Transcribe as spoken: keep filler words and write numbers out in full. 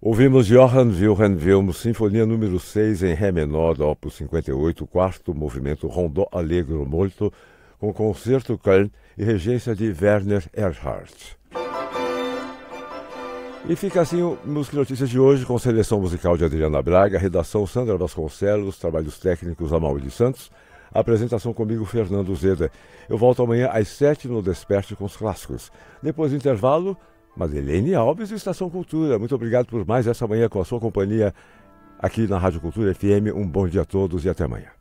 Ouvimos Johann Wilhelm Wilm, Sinfonia número seis em Ré menor, da Opus cinquenta e oito, quarto movimento Rondó Allegro Molto, com concerto Köln e regência de Werner Erhardt. E fica assim o Música e Notícias de hoje, com seleção musical de Adriana Braga, redação Sandra Vasconcelos, trabalhos técnicos Amauri Santos, apresentação comigo Fernando Zeda. Eu volto amanhã às sete no Desperte com os clássicos. Depois do intervalo, Madeleine Alves e Estação Cultura. Muito obrigado por mais essa manhã com a sua companhia aqui na Rádio Cultura F M. Um bom dia a todos e até amanhã.